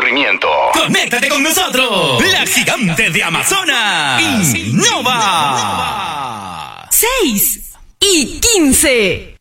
descubrimiento. ¡Conéctate con nosotros! La gigante de Amazonas. Innova. 6 y 15.